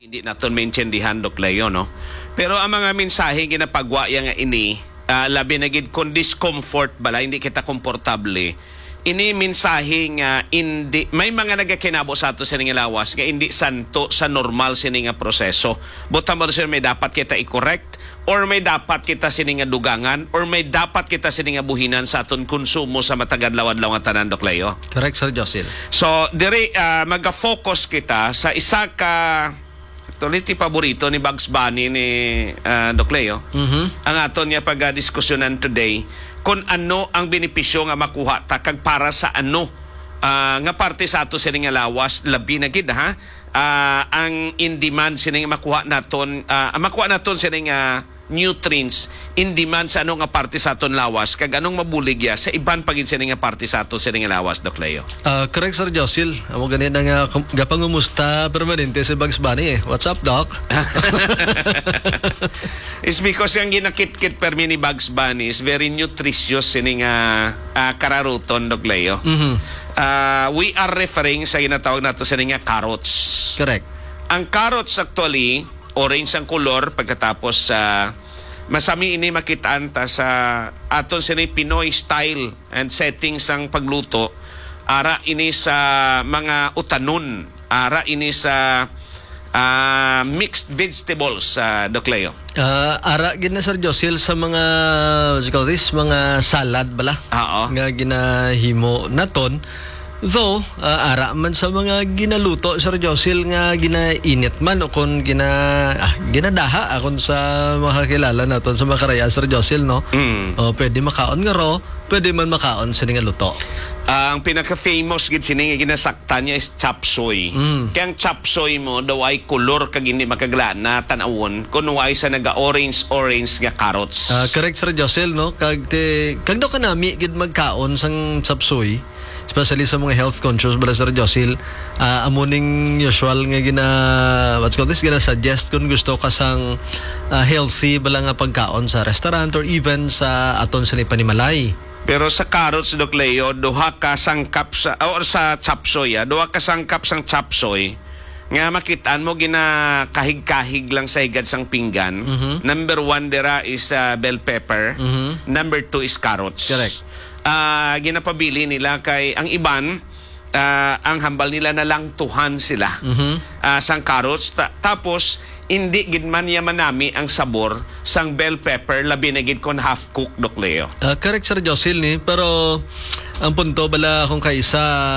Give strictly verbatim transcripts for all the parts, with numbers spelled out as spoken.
Hindi naton maintindihan, Dok Leo, no? Pero ang mga mensahe ginapagwa nga ini, uh, labi na gid kung discomfort bala, hindi kita komportable. Ini mensahe nga hindi, may mga nagakinabo sa ato sa nga lawas nga hindi santo sa normal sini nga proseso. Butang mo sir, may dapat kita i-correct or may dapat kita sini nga dugangan or may dapat kita sini nga buhinan sa aton konsumo sa matagad lawad-law nga tanan, Dok Leo. Correct, Sir Josil. So, dire uh, maga-focus kita sa isa ka actually, paborito ni Bugs Bunny ni uh, Dok Leo. Mm-hmm. Ang aton niya pag-diskusyonan today kung ano ang benepisyo nga makuha ta kag para sa ano uh, nga parte sa ato sini nga lawas labi na gid ha. Uh, ang in demand sini nga makuha naton uh, makuha naton sini nga nutrients in demand sa ano nga parte sa aton lawas kag anong mabulig ya sa iban pagin sini nga parte sa ato sini nga lawas, Dok Leo. Uh, correct, Sir Josil. Amo ganit nga gapangumusta permanente si Bugs Bunny eh. What's up, Doc? It's because yung ginakit-kit permi ni Bugs Bunny is very nutritious sini nga uh, kararuton, Dok Leo. Mm-hmm. Uh, we are referring sa ginatawag nato sini nga carrots. Correct. Ang carrots actually orange ang kolor pagkatapos sa uh, masami ini makitaan ta sa aton sini Pinoy style and settings ang pagluto. Ara ini sa mga utanon, ara ini sa uh, mixed vegetables, uh, Dok Leo. Uh, ara gid na, Sir Josil, sa mga what you call this, mga salad bala. Oo. Nga ginahimo naton. Though, uh, ara man sa mga ginaluto, Sir Josil, nga ginainit man o kung gina, ah, ginadaha akon sa mga kilala naton sa mga karaya, Sir Josil, no? Mm. O, pwede makaon nga raw, pwede man makaon sa nga luto. Uh, ang pinaka-famous gid sini nga ginasaktan niya is chop suey. Mm. Kaya ang chop suey mo, daw ay kolor kag hindi makagla na tanawon kung ay sa naga-orange-orange nga carrots. Uh, correct, Sir Josil, no? Kag, te, kag daw ka nami, gid magkaon sang chop suey, especially sa mga health conscious bala, Sir Josil, uh, amuning usual nga gina what's called this, gina suggest kung gusto ka sang uh, healthy bala nga pagkaon sa restaurant or even sa aton sa panimalay. Pero sa carrots, Dok Leo, duha ka sangkap sa or sa chapsoy, ah, duha ka sangkap sang chapsoy nga makitaan mo gina kahig-kahig lang sa higad sang pinggan. Mm-hmm. Number one dira is uh, bell pepper. Mm-hmm. Number two is carrots. Correct. Uh, ginapabili nila kay ang iban, uh, ang hambal nila na lang tuhan sila. Mm-hmm. Uh, sang carrots. Ta- tapos, hindi gid man niya manami ang sabor sang bell pepper labi na gid kon half cook, Dok Leo. Uh, correct, Sir Josil, ni, pero ang punto bala kung kaisa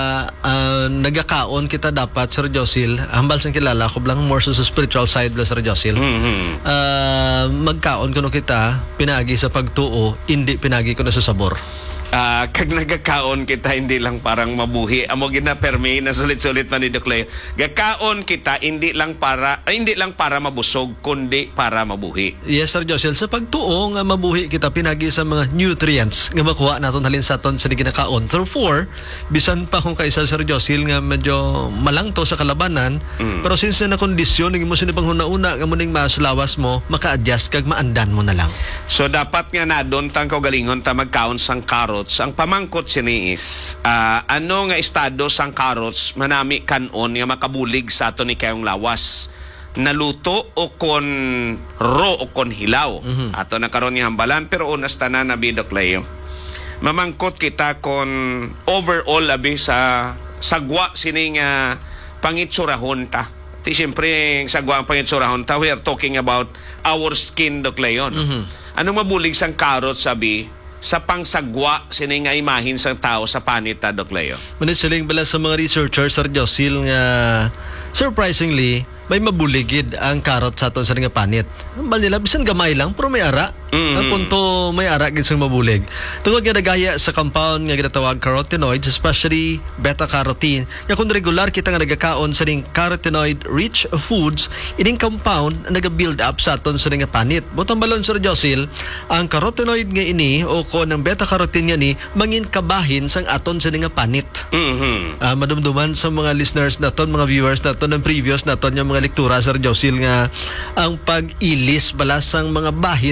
uh, nagakaon kita dapat, Sir Josil, hambal sang kilala ko lang more sa spiritual side bala, Sir Josil. Mm-hmm. Uh, magkaon kuno kita pinagi sa pagtuo, hindi pinagi kuno sa sabor. Uh, kag nagakaon kita hindi lang parang mabuhi, amo gina permi na sulit-sulit man ni Dok Leo. Gakaon kita hindi lang para ay, hindi lang para mabusog kundi para mabuhi. Yes, Sir Josil, sa pagtuo nga mabuhi kita pinagi sa mga nutrients nga makuha naton halin sa aton sa ginakaon. Therefore, bisan pa kung kaisa, Sir Josil, nga medyo malangto sa kalabanan, mm. pero since na kondisyon ng mo sini panghuna-una nga muning mas lawas mo, maka-adjust kag maandan mo na lang. So dapat nga na don tang kaugalingon ta magkaon sang carrots. Ang pamangkot sini is uh, ano nga estado sang carrots manami kanon nga makabulig sa ato ni kayong lawas, naluto o kon raw o kon hilaw. Mm-hmm. Ato na karon nga hambalan, pero unas tanan na Dok Leo, mamangkot kita kon overall abi sa sagwa sini nga pangitsurahon ta. Ti siyempre sagwa ang pangitsurahon ta, we are talking about our skin, Dok Leo. Mm-hmm. Anong mabulig sang carrots sabi sa pangsagwa sini nga imahin sang tao sa panita, Dok Leo? Manit siling bala sa mga researchers, Sir Josil, nga surprisingly may mabuligid ang carrot sa aton sa nga panit. Ang bal nila bisan gamay lang pero may ara. Mm-hmm. Ang punto may ara gid sang mabulig. Tungod nga nagaya sa compound nga ginatawag carotenoids, especially beta-carotene. Nga kung regular kita nga nagakaon sa ning carotenoid rich foods, ining compound naga-build up sa aton sa nga panit. Butang balon, Sir Josil, ang carotenoid nga ini o ko ng beta-carotene nga ni mangin kabahin sang aton sa nga panit. Mm-hmm. Uh, madumduman sa mga listeners naton, mga viewers naton ng previous naton nga mga lektura, Sir Josil, nga ang pag-ilis balasang mga bahin sa aton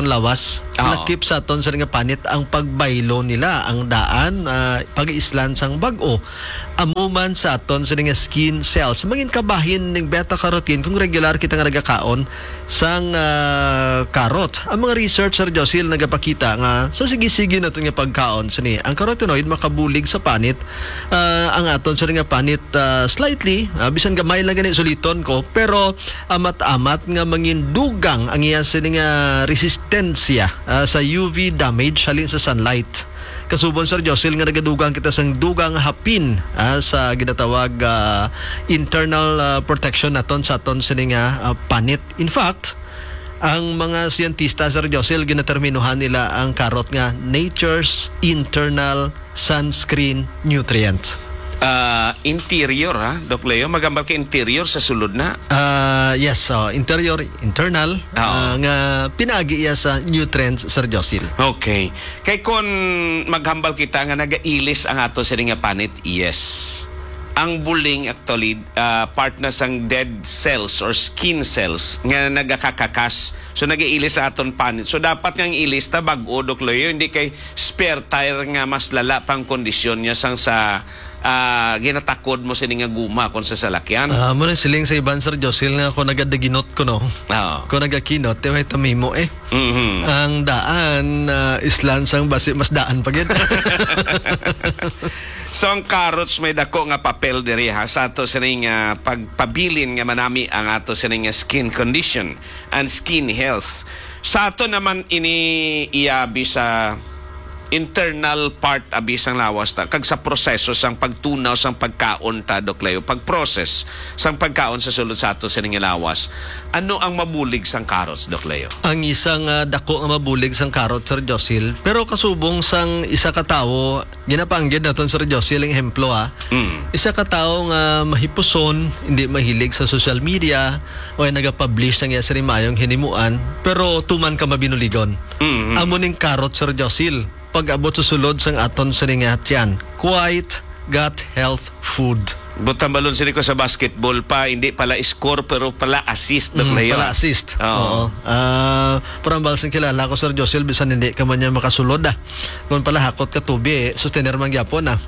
aton lawas. Oo. Lakip sa aton sa nga panit ang pagbaylo nila, ang daan, uh, pag-islan sang bag-o. Amuman sa aton sa nga skin cells. Mangin kabahin ng beta-carotene kung regular kita nga nagakaon sang uh, karot. Ang mga researcher Josil nagapakita nga sa sige-sige naton nga pagkaon sini. Ang carotenoid makabulig sa panit, uh, ang aton sa nga panit uh, slightly, uh, bisan gamay lang gani suliton ko, pero amat-amat nga mangin dugang ang iya sini nga resistensya uh, sa U V damage halin sa sunlight. Kasubon Sir Josil nga nagadugang kita sang dugang hapin uh, sa ginatawag uh, internal uh, protection naton sa aton sini nga uh, panit. In fact, ang mga siyentista Sir Josil ginaterminuhan nila ang karot nga nature's internal sunscreen nutrient. Uh, interior ha, Doc Leo, magambal ka interior sa sulod na. Uh, yes, so interior, internal, uh, nga pinaagi iya sa nutrients, Sir Josil. Okay. Kay kon maghambal kita nga nagailis ang ato sa nga panit, yes. Ang buling actually uh, part na sang dead cells or skin cells nga nagakakakas. So nagailis sa aton panit. So dapat nga ilis ta bag-o, Doc Leo, hindi kay spare tire nga mas lala pang kondisyon niya sang sa uh, ginatakod mo sa nga guma kung sa salakyan. Ah, uh, mo na siling sa iban Sir Josil nga ako nagadaginot ko no. Oo. Ko nagakinot, te may tamimo eh. Mm-hmm. Ang daan uh, islan sang basi mas daan pagid. So ang carrots may dako nga papel diri ha sa ato sa nga pagpabilin nga manami ang ato sa nga skin condition and skin health. Sa ato naman ini iabi sa internal part abi sang lawas ta kag sa proseso sang pagtunaw sang pagkaon ta, Doc Leo, pag-process sang pagkaon sa sulod sa ato sa nga lawas. Ano ang mabulig sang carrots, Doc Leo? Ang isang uh, dako nga mabulig sang karot, Sir Josil, pero kasubong sang isa ka tawo, ginapanggid naton Sir Josil ang ehemplo ha. Mm. Isa ka tawo nga mahipuson, hindi mahilig sa social media o ay nagapublish ng iya sa mayong hinimuan, pero tuman ka mabinuligon. Mm-hmm. Amo ning karot, Sir Josil, pag-abot sa sulod sang aton sa nga tiyan, quite gut health food. Butang balon sini ko sa basketball pa, hindi pala score pero pala assist, Doc Mm, Leo. pala assist. Oo. Oo. Ah, parang balsang kilala ko Sir Josil bisan hindi ka man niya makasulod ah. Kung pala hakot ka tubi, eh, sustainer man gyapon ah.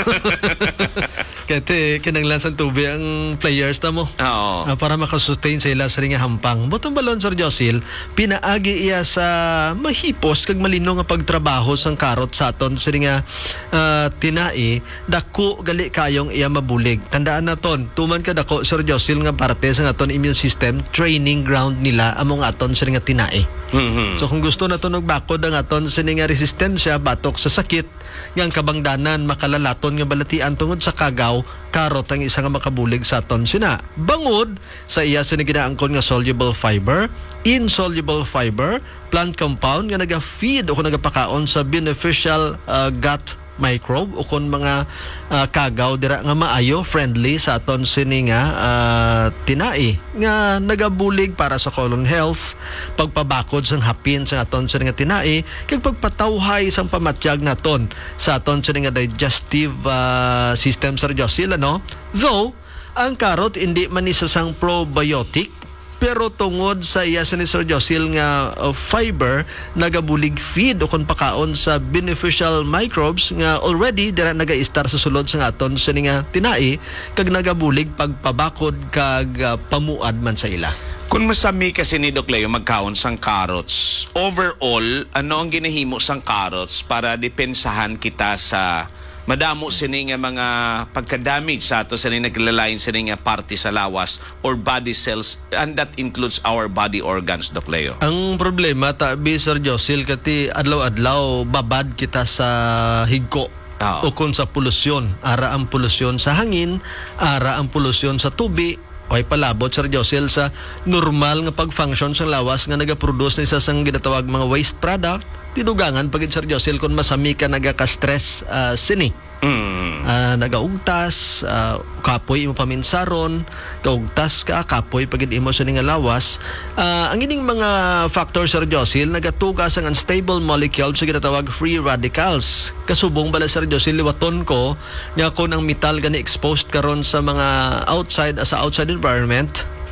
Kaya kinanglan sa tubi ang players na mo. Oo. Ah, para makasustain sa ila sa nga hampang. Butong balon Sir Josil, pinaagi iya sa mahipos kag malino nga pagtrabaho sang karot sa aton sa nga ah, tinai, dako gali kayong iya mabulig. Tandaan naton, tuman ka dako Sir Josil nga parte sa aton immune system, training ground nila among aton sa nga tinai. Mm-hmm. So kung gusto naton og bakod ang aton sa nga resistensya batok sa sakit, nga ang kabangdanan makalalaton nga balatian tungod sa kagaw, karot ang isa nga makabulig sa aton sina. Bangod sa iya sa ginaangkon nga soluble fiber, insoluble fiber, plant compound nga naga-feed o kung nagapakaon sa beneficial uh, gut microbe o kung mga uh, kagaw dira nga maayo friendly sa aton sini nga uh, tinai nga nagabulig para sa colon health, pagpabakod sang hapin sa aton sini nga tinai kag pagpatawhay sang pamatyag naton sa aton sini nga digestive uh, system, Sir Josil, ano? Though ang karot hindi man isa sang probiotic, pero tungod sa iya sa ni Sir Josil nga uh, fiber, nagabulig feed o kung pakaon sa beneficial microbes nga already dira naga-istar sa sulod sa aton sa nga tinai kag nagabulig pagpabakod kag uh, pamuad man sa ila. Kung masami kasi ni Doc Leo magkaon sang carrots, overall, ano ang ginahimo sang carrots para depensahan kita sa madamo sini nga mga pagka-damage sa ato sini naglalain sini nga parte sa lawas or body cells, and that includes our body organs, Doc Leo. Ang problema tabi Sir Josil kati adlaw-adlaw babad kita sa higko. Oh. O kung sa polusyon, ara ang polusyon sa hangin, ara ang polusyon sa tubi, o ay palabot Sir Josil sa normal nga pag-function sa lawas nga nagaproduce na isa sang ginatawag mga waste product. Tidugangan pagid Sir Josil kung masami ka nagaka-stress uh, sini. Mm. Uh, nagaugtas, uh, kapoy imo paminsaron, kaugtas ka, kapoy pagid imo sa nga lawas. Uh, ang ining mga factors Sir Josil nagatugas ang unstable molecule sa ginatawag free radicals. Kasubong bala Sir Josil liwaton ko nga kung ang metal gani exposed karon sa mga outside as a outside environment,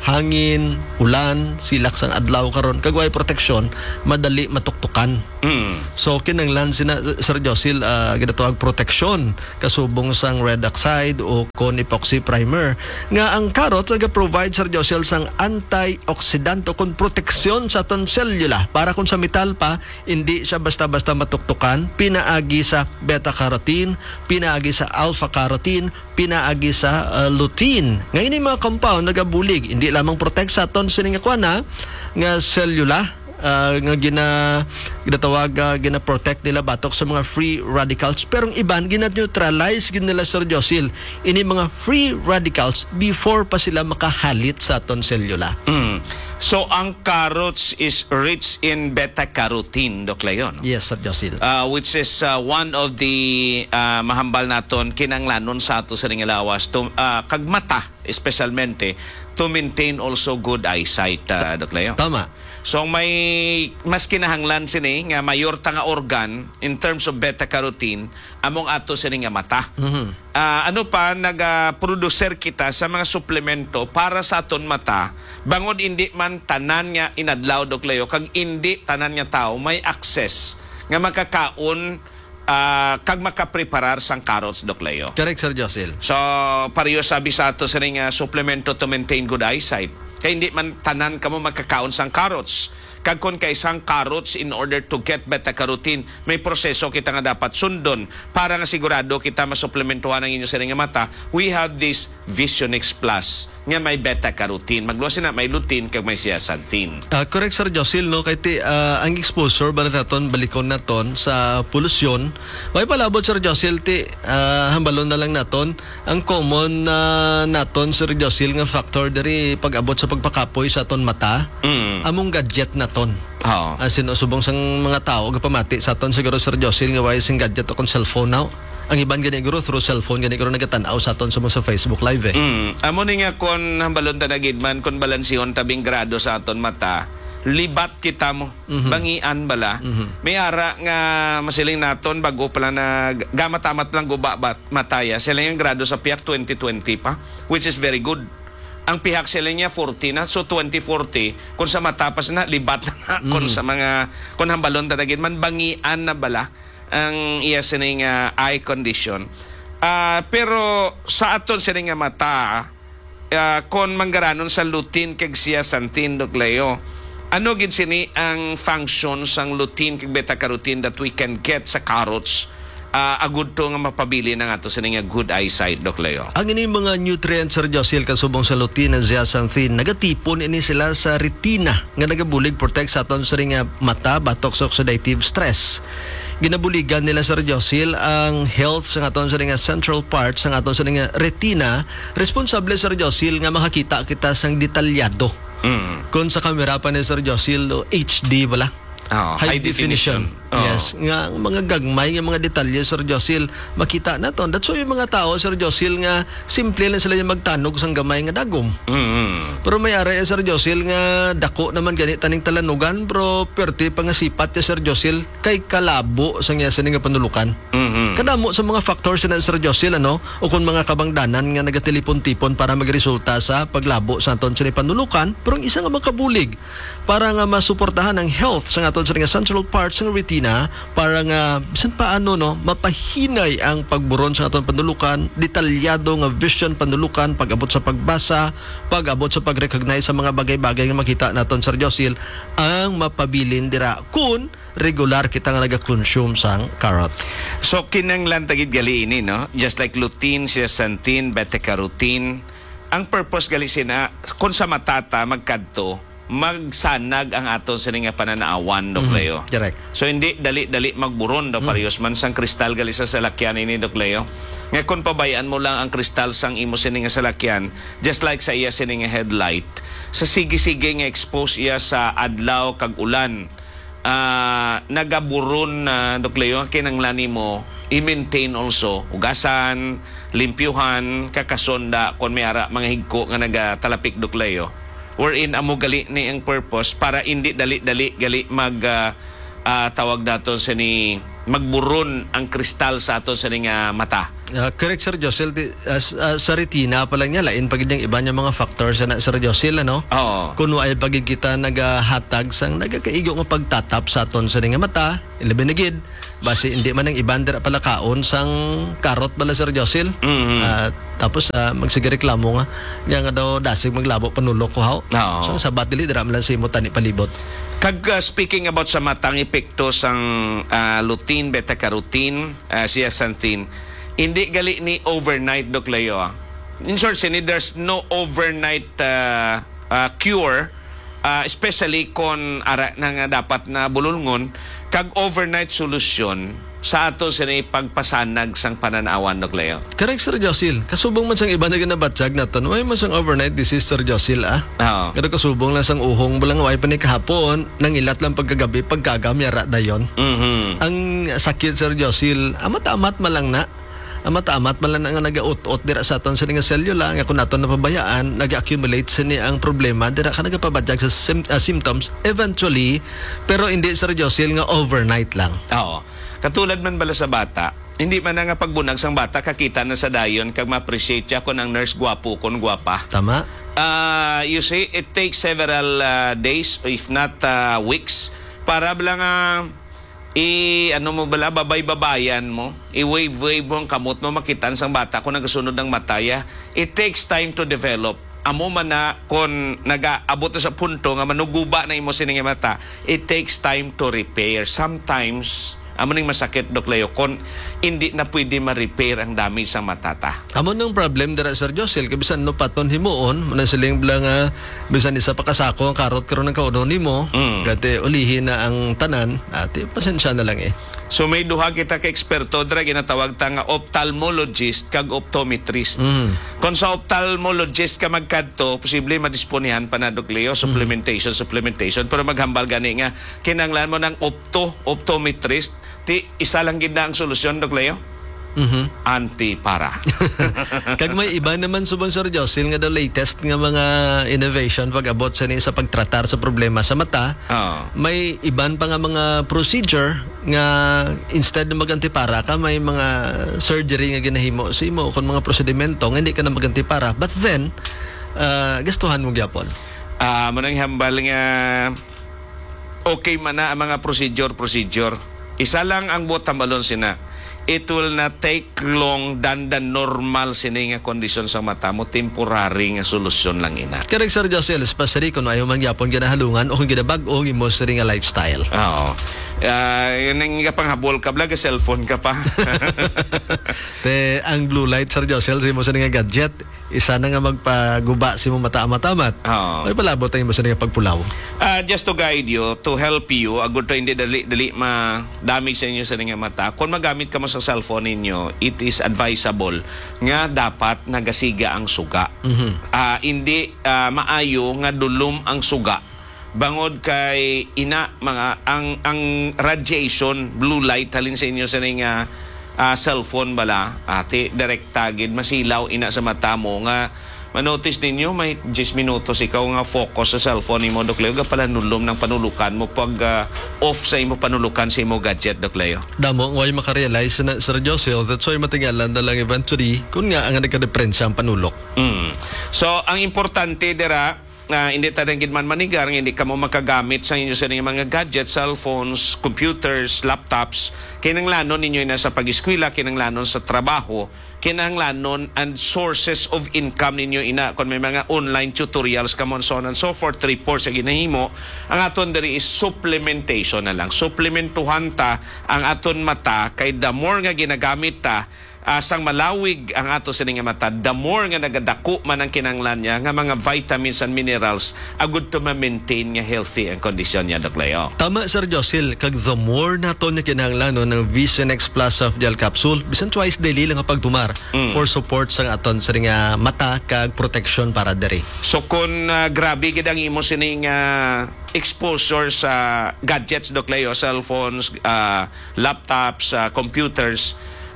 hangin, ulan, silak sang adlaw karon kagway proteksyon, madali matuktukan. Mm. So kinanglan sina Sir Josil uh, ginatawag proteksyon kasubong sang red oxide o cone epoxy primer nga ang carrots naga-provide Sir Josil sang antioxidant o kun proteksyon sa aton selula para kung sa metal pa hindi siya basta-basta matuktukan, pinaagi sa beta carotene, pinaagi sa alpha carotene, pinaagi sa uh, lutein. Ngayon yung mga compound nagabulig, hindi lamang protect sa aton sining nga na nga selula uh, nga gina ginatawag uh, gina-protect nila batok sa mga free radicals, pero ang iban gina-neutralize gin nila Sir Josil ini mga free radicals before pa sila makahalit sa aton selula. Mm. So ang carrots is rich in beta carotene, Doc Leon. Yes, Sir Josil. Uh, which is uh, one of the uh, mahambal naton kinanglanon sa ato sa lawas to uh, kag mata especialmente to maintain also good eyesight, uh, Doc Leo. Tama. So may mas kinahanglan sini nga mayor ta nga organ in terms of beta carotene among ato sini nga mata. Mhm. Uh, ano pa nag-producer kita sa mga suplemento para sa aton mata bangod hindi man tanan nga inadlaw, Doc Leo, kag hindi tanan nga tao may access nga makakaon uh, kag makapreparar sang carrots, Doc Leo. Correct, Sir Josil. So pareho sabi sa ato sa nga suplemento to maintain good eyesight kay hindi man tanan kamo makakaon sang carrots. Kag kon kay isang carrots, in order to get beta carotene, may proseso kita nga dapat sundon para nga sigurado kita masuplementuhan ang inyo sa nga mata. We have this Visionix Plus nga may beta carotene. Magluwas na may lutein kag may zeaxanthin. Uh, correct, Sir Josil, no? Kaya ti, uh, ang exposure bala naton, balikon naton sa polusyon. May palabot, Sir Josil, ti uh, hambalon na lang naton ang common na uh, naton, Sir Josil, nga factor dari pag-abot sa pagpakapoy sa aton mata, Mm. among gadget naton. Oo. Uh, sinusubong sang mga tao gapamati sa aton siguro, Sir Josil, nga way sing gadget o kon cellphone now. Ang iban gani guro through cellphone gani guro nagatanaw sa aton sa mga sa Facebook live eh. Mm. Amo ni nga kon hambalon ta nagidman kon balansihon tabing grado sa aton mata, libat kita mo, Mhm. bangian bala. Mhm. May ara nga masiling naton bago pa lang na gamatamat lang guba bat mataya. Sila yung grado sa piyak twenty twenty pa, which is very good. Ang pihak sila niya forty na, so twenty forty kung sa matapas na libat na kung sa mga kung hambalon ta nagidman bangian na bala ang iya sining uh, eye condition. Uh, pero sa aton sining nga mata, uh, kon manggaranon sa lutein kag zeaxanthin, Doc Leo, ano gid sini ang function sang lutein kag beta carotene that we can get sa carrots? Uh, agud to nga mapabili ng ato sining nga good eyesight, Doc Leo. Ang ini mga nutrients, Sir Josil, kasubong sa lutein and zeaxanthin, nagatipon ini sila sa retina nga nagabulig protect sa aton sa nga mata batok sa oxidative stress. Ginabuligan nila, Sir Josil, ang health sa aton sa nga central parts sa aton sa nga retina, responsable, Sir Josil, nga makakita kita sang detalyado. Mm. Kung sa kamera pa ni Sir Josil, H D wala. Oh, High, definition. Oh. Yes, nga ang mga gagmay nga mga detalye, Sir Josil, makita naton. That's why yung mga tao, Sir Josil, nga simple lang sila yung magtanog sang gamay nga dagom. Mm. Pero may ara, eh, Sir Josil, nga dako naman ganit taning talanugan, pero perti pa nga sipat ya, Sir Josil, kay kalabo sa nga sa nga panulukan. Mm. Kadamo sa mga factors na, Sir Josil, ano, o kung mga kabangdanan nga nagatelipon-tipon para magresulta sa paglabo sa aton sa panulukan, pero ang isa nga makabulig para nga masuportahan ang health sa aton sa nga central parts ng retina, para nga bisan paano, no, mapahinay ang pagburon sa aton panulukan, detalyado nga vision panulukan, pag-abot sa pagbasa, pag-abot sa pag-recognize sa mga bagay-bagay nga makita naton, Sir Josil, ang mapabilin dira kung regular kita nga naga-consume sang carrot. So kinanglan tagid gali ini, no? Just like lutein, zeaxanthin, beta carotene, ang purpose gali sina kun sa matata magkadto magsanag ang aton sa nga pananaawan, Doc Leo. Mhm, correct. So hindi dali-dali magburon, do parehas man sang kristal gali sa salakyan ini, Doc Leo. Nga kung pabayaan mo lang ang kristal sang imo sini nga salakyan, just like sa iya sini nga headlight, sa sige-sige nga expose iya sa adlaw kag ulan, uh, nagaburon na, Doc Leo, kinanglani mo i-maintain also ugasan, limpyuhan, kakasonda kon may ara mga higko nga nagatalapik, Doc Leo. Wherein amo gali ni ang purpose para hindi dali-dali gali mag uh, uh, tawag nato sa ni magburon ang kristal sa ato sa ni nga mata. Uh, correct, Sir Josel. Di- as, uh, sa retina pa lang niya, lain pag iba niya mga factors na Sir Josel, ano? Oo. Kuno ay pagig kita nagahatag sang nagakaigo nga pagtatap sa aton sa nga mata, ilabinigid, base hindi man ang ibander pala kaon sang karot bala Sir Josel. Mhm. Ah, tapos uh, magsigareklamo nga, nga nga daw dasig maglabo panulok ko haw. Oo. So sa batili dira man lang si mo tani palibot. Kag uh, speaking about sa matang epekto sang uh, lutein, beta-carotene, uh, zeaxanthin, hindi gali ni overnight, Doc Leo. ah. In short, sini, there's no overnight uh, uh, cure, uh, especially kung ara na nga dapat na bulungon, kag overnight solution sa ato sini pagpasanag sang pananawan, Doc Leo. Correct, Sir Josel. Kasubong man sang iba na ginabatsag naton, way man sang overnight disease, Sir Josel, ah. Oo. Kada kasubong lang sang uhong bulang way pa ni kahapon, nang ilat lang pagkagabi, pagkagamyara dayon. Mhm. Ang sakit, Sir Josel, amat-amat man lang na. Amat-amat man lang nga nag-out-out dira sa aton sa nga cellula nga kung naton napabayaan, nag-accumulate sa ni ang problema dira ka nagapabadyag sa sim- uh, symptoms eventually, pero hindi, Sir Josel, nga overnight lang. Oo. Katulad man bala sa bata, hindi man na nga pagbunag sang bata, kakita na sa dayon, kag ma-appreciate siya kung ang nurse gwapo, kung gwapa. Tama? Uh, you see, it takes several uh, days, if not uh, weeks, para bala nga i ano mo bala babay-babayan mo, i-wave-wave mo ang kamot mo, makitan sang bata kung nagasunod ng mataya. It takes time to develop. Amo man na kung nagaabot na sa punto nga manuguba na imo sining mata, it takes time to repair. Sometimes amo ning masakit, Doc Leo, kung hindi na pwede ma-repair ang damage sa matata. Amo nang problem dira, Sir Josel, kay bisan no paton himuon, man siling bla nga bisan isa pa kasako ang karot karon ng kaunon nimo, Mm. gati ulihin na ang tanan, ati pasensya na lang eh. So may duha kita ka eksperto dra ginatawag ta nga ophthalmologist kag optometrist. Mm. Kung sa ophthalmologist ka magkadto, posible madisponihan pa na, Doc Leo, supplementation, supplementation. Pero maghambal gani nga, kinanglan mo ng opto, optometrist, ti isa lang gid na ang solusyon, Doc Leo? Mhm. Anti-para. Kag may iba naman subong, Sir Josel, nga the latest nga mga innovation pag abot sa ni sa pagtratar sa problema sa mata. Oo. May iban pa nga mga procedure nga instead na magantipara ka, may mga surgery nga ginahimo sa imo kung mga prosedimento nga hindi ka na magantipara, but then uh, gastuhan mo gyapon. Ah, manang hambal nga okay man na ang mga procedure procedure. Isa lang ang buot tambalon sina. It will not take long than the normal sini nga kondisyon sa mata mo, temporary nga solusyon lang ina. Correct, Sir Josel, especially kung ayaw man gyapon ginahalungan o kung ginabag-o imo sa ring nga lifestyle. Oo. Ah, yun ang nga panghabol ka blag, cellphone ka pa. Te ang blue light, Sir Josel, sa imo sa ring nga gadget, isa na nga magpaguba sa imo mata amat-amat. Oo. May palabot ang imo sa ring nga pagpulaw. Ah, just to guide you, to help you, agud to hindi dali, dali ma-damage sa inyo sa nga mata. Kung magamit ka mo sa cellphone ninyo, it is advisable nga dapat nagasiga ang suga. Mhm. Ah, hindi ah, maayo nga dulom ang suga. Bangod kay ina mga ang ang radiation, blue light halin sa inyo sa nga ah, cellphone bala, ati direct tagid masilaw ina sa mata mo nga manotice ninyo may ten minutos ikaw nga focus sa cellphone mo, Doc Leo, pala nulom ng panulukan mo pag ah, off sa imo panulukan sa imo gadget, Doc Leo. Damo, ngay makarealize na, Sir Josel, that's why matingalan na lang eventually kung nga ang nagka-depresya ang panulok. Mm. So ang importante dira nga hindi ta rin gid man manigar nga hindi ka mo makagamit sa inyo sa inyong mga gadgets, cellphones, computers, laptops, kinanglanon ninyo na sa pag-eskwela, kinanglanon sa trabaho, kinanglanon and sources of income ninyo ina kung may mga online tutorials kamon so on and so forth, reports sa ginahimo. Ang aton diri is supplementation na lang, supplementuhan ta ang aton mata kay the more nga ginagamit ta, asang malawig ang ato sa nga mata, the more nga nagadako man ang kinanglan niya nga mga vitamins and minerals agud to ma-maintain nga healthy ang kondisyon niya, Doc Leo. Tama, Sir Josel, kag the more nato niya kinahanglan ng Vision X Plus of gel capsule, bisan twice daily lang ang pagtumar Mm. for support sa aton sa nga mata kag protection para diri. So kung uh, grabe gid ang imo sining uh, exposure sa gadgets, Doc Leo, cellphones, uh, laptops, uh, computers,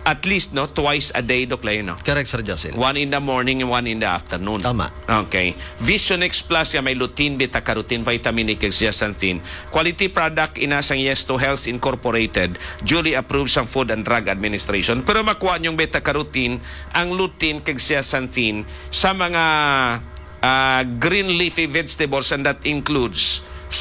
at least no twice a day, Doc Leo, no? Correct, Sir Josil. One in the morning and one in the afternoon. Tama. Okay. Visionex Plus ya may lutein, beta-carotene, vitamin E, zeaxanthin. Quality product inasang Yes to Health Incorporated, duly approved sa Food and Drug Administration. Pero makuha niyong beta-carotene, ang lutein, kag zeaxanthin sa mga uh, green leafy vegetables, and that includes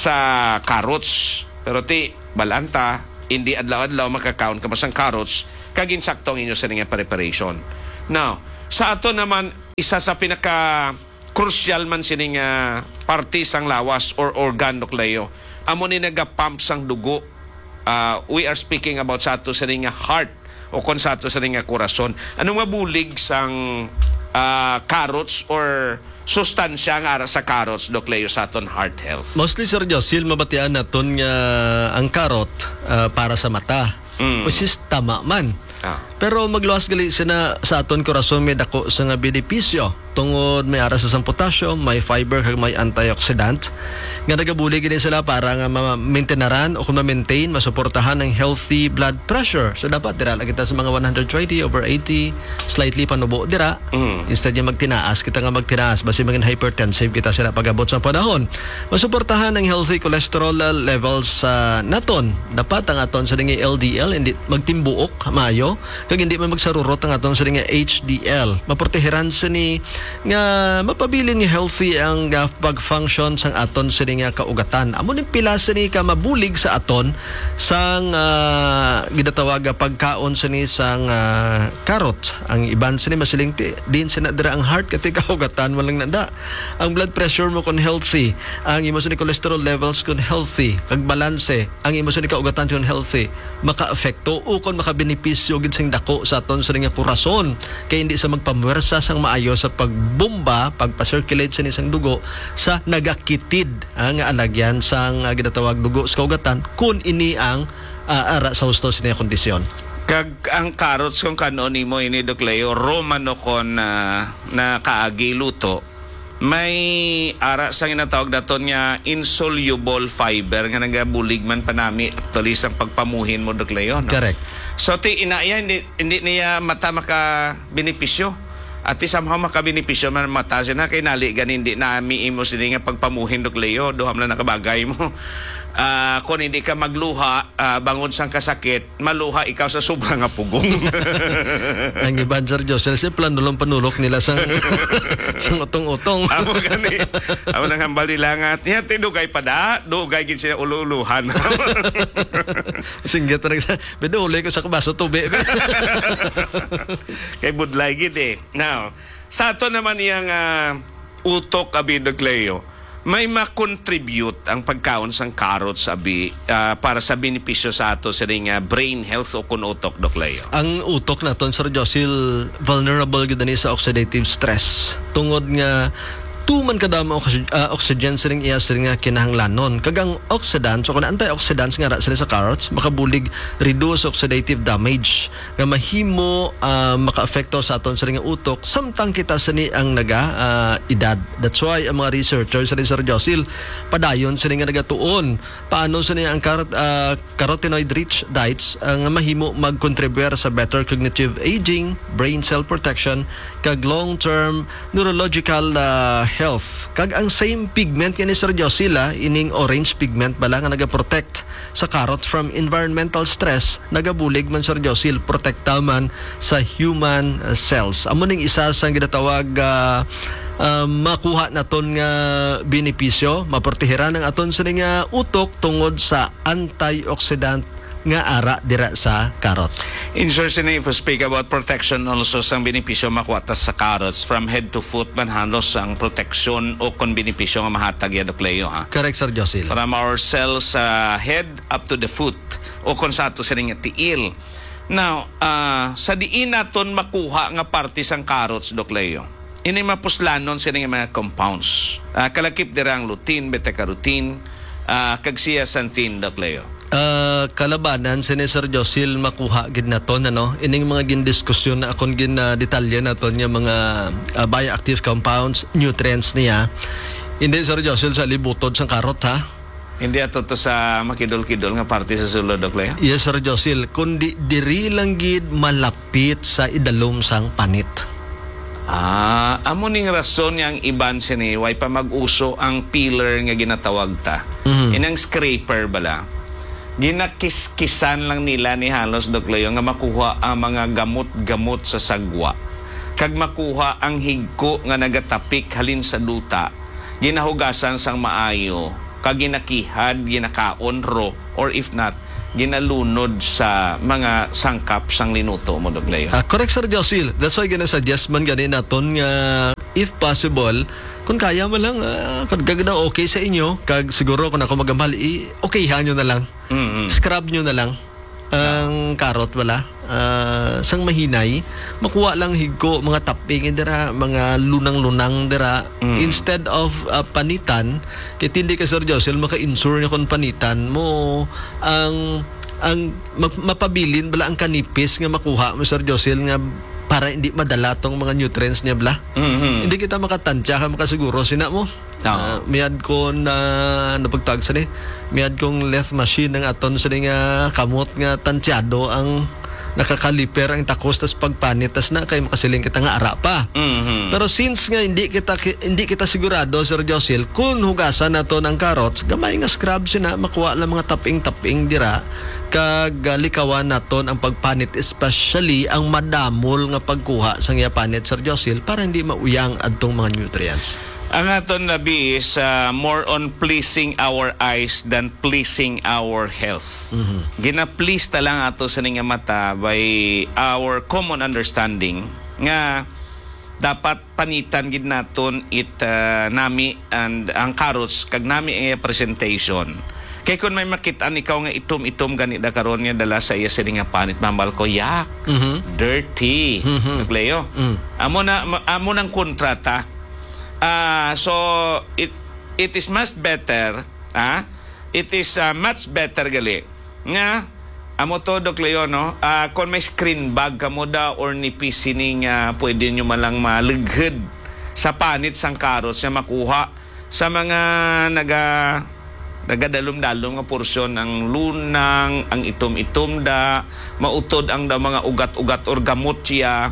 sa carrots. Pero ti, balanta, hindi adlaw-adlaw makakaon ka masang carrots, kagin sakto ang inyo sa nga preparation. Now, sa ato naman, isa sa pinaka-crucial man sining uh, parte sang lawas or organ, Doc Leo, amo ni nagapump sang dugo. Uh, we are speaking about sa ato sa nga heart o kung sa ato sa nga korason. Anong mabulig sang uh, carrots or sustansya nga ara sa carrots, Doc Leo, sa aton heart health? Mostly, Sir Josil, mabatian naton nga ang carrot uh, para sa mata. Mm. Which is tama man. Ah. Pero magluwas gali sina sa aton korason may dako sa nga benepisyo tungod may ara sa sang potassium, may fiber kag may antioxidant nga nagabuli gini sila para nga ma-maintainaran o kung ma-maintain, masuportahan ang healthy blood pressure. So dapat dira lang kita sa mga one twenty over eighty, slightly panubo dira. Mm. Instead nga magtinaas, kita nga magtinaas basi maging hypertensive kita sila pag-abot sa panahon. Masuportahan ang healthy cholesterol levels sa uh, naton. Dapat ang aton sa nga L D L hindi magtimbuok maayo kag hindi man magsarurot ang aton sa nga H D L. Maproteheran sa ni nga mapabilin nga healthy ang uh, pag-function sang aton sa nga kaugatan. Amo ning pila sa ni ka mabulig sa aton sang uh, gidatawag pagkaon sa ni sang uh, carrot. Ang iban sa ni masiling ti, din sa dira ang heart kati kaugatan walang nanda. Ang blood pressure mo kon healthy, ang imo sa ni cholesterol levels kon healthy, kag balanse, ang imo sa ni kaugatan kon healthy, maka-apekto o kon makabenepisyo gid sing dako sa aton sa nga korason kay hindi sa magpamwersa sang maayo sa pagbomba, pagpa-circulate sa isang dugo sa nagakitid ang alagyan sang uh, ginatawag dugo sa kaugatan kun ini ang uh, ara sa husto sa kondisyon. Kag ang carrots kung kanon nimo ini, Doc Leo, romano kon uh, na kaagi luto, may ara sa ginatawag daton nga insoluble fiber nga nagabulig man panami actually sang pagpamuhin mo, Doc Leo, no? Correct. So ti inaya hindi, hindi niya mata maka benepisyo. At somehow makabenepisyo man mata siya na kay nali ganin hindi na miimo sila nga pagpamuhin, Doc Leo, duham na nakabagay mo. Uh, kung hindi ka magluha uh, bangon sang kasakit, maluha ikaw sa sobrang nga pugong. Ang iban, Sir Josel, si planulong panulok nila sang sang utong-utong. Amo gani. Amo nang hambal nila nga niya tinugay pa da, dugay gid sila ululuhan. Singgit na sa beduloy ko sa kabaso tubig. Kay budlay gid eh. Now, sa ato naman iyang uh, utok abi, Doc Leo, may ma-contribute ang pagkaon sang carrots abi uh, para sa benepisyo sa ato sa ring uh, brain health o kun utok, Doc Leo. Ang utok naton, Sir Josil, vulnerable gid ni sa oxidative stress. Tungod nga tuman kadamo uh, oxygen sa ring iya sa ring kinahanglanon. Kagang oxidants o kung antioxidants nga ra sila sa carrots makabulig reduce oxidative damage nga mahimo uh, maka-apekto sa aton sa ring utok samtang kita sa ni ang naga uh, edad. That's why ang mga researchers sa Sir Josil padayon sa ring nagatuon paano sa ni ang carrot, uh, carotenoid rich diets ang uh, mahimo mag-contribute sa better cognitive aging, brain cell protection kag long-term neurological uh, health. Kag ang same pigment ni Sir Josila, ining orange pigment bala nga nagaprotect sa carrot from environmental stress, nagabulig man Sir Josil, protekta man sa human uh, cells. Amo ning isa sa ginatawag uh, uh, makuha naton nga benepisyo, maproteheran ang aton sa nga utok tungod sa antioxidant nga ara dira sa carrot. In short, if we speak about protection also sang benepisyo makuha sa carrots from head to foot man halos ang protection o kon benepisyo nga mahatag ya, Doc Leo, ha? Correct, Sir Josil. From our cells uh, head up to the foot o kon sa ato sa nga tiil. Now, uh, sa diin naton makuha nga parte sang carrots, Doc Leo, ini mapuslanon sa nga mga compounds. Uh, kalakip dira ang lutein, beta-carotene, uh, kag zeaxanthin, Doc Leo. Uh, kalabanan si Sir Josil makuha gid naton ano ining mga gindiskusyon na akon gin uh, detalye naton nga mga uh, bioactive compounds, nutrients niya. Hindi, Sir Josil, sa libutod sang karot, ha. Hindi ato to sa makidol-kidol nga parte sa sulod, Dok Leo? Yes, Sir Josil. Kundi diri lang gid malapit sa idalom sang panit. Ah, amo ning rason yang iban sini way pa mag-uso ang peeler nga ginatawag ta. Mhm. Inang scraper bala. Ginakis-kisan lang nila ni halos, Dok Leo, nga makuha ang mga gamot-gamot sa sagwa. Kag makuha ang higko nga nagatapik halin sa duta, ginahugasan sang maayo, kag ginakihad, ginakaon ro, or if not, ginalunod sa mga sangkap sang linuto mo, Dok Leo. Ah, correct, Sir Josil. That's why gina-suggest man gani naton nga if possible, kung kaya mo lang, uh, kung gaganda okay sa inyo, kag siguro kung ako magambal, i- okayhan nyo na lang. Mm-hmm. Scrub nyo na lang ang karot wala. Uh, sang mahinay, makuha lang higko, mga taping dira, mga lunang-lunang dira. Mm. Instead of uh, panitan, kaya hindi ka, Sir Josel, maka-insure nyo kung panitan mo ang ang ma- mapabilin bala ang kanipis nga makuha mo, Sir Josel, nga para hindi madala tong mga nutrients niya bala. Mm-hmm. Hindi kita makatansya ka makasiguro sina mo. Oo. Uh, miyad ko na napagtag sa ni. Miyad kong left machine ng aton sa ni nga kamot nga tansyado ang nakakaliper ang takos tas pagpanit tas na kay makasiling kita nga ara pa. Mm-hmm. Pero since nga hindi kita hindi kita sigurado, Sir Josil, kung hugasan nato ng carrots, gamay nga scrub sina makuha lang mga taping-taping dira kag uh, likawan naton ang pagpanit, especially ang madamol nga pagkuha sa nga panit, Sir Josil, para hindi mauyang adtong mga nutrients. Ang aton labi is uh, more on pleasing our eyes than pleasing our health. Mhm. Gina-please ta lang ato sa ning mata by our common understanding nga dapat panitan gid naton it uh, nami and ang carrots kag nami ang presentation. Kay kun may makita-an ikaw nga itom-itom gani da karon nga dala sa iya sini nga panit, mambal ko yak, Mhm. dirty. Mhm. Nagleo. Mm. Amo na amo nang kontrata. Ah, so it it is much better, ah? It is uh, much better gali. Nga amo to, Dok Leo, no? Ah, kung may screen bag kamo da or nipis sini nga pwede nyo malang malughid sa panit sang carrots nga makuha sa mga naga nagadalom-dalom nga porsyon ang lunang, ang itom-itom da, mautod ang da mga ugat-ugat or gamot siya.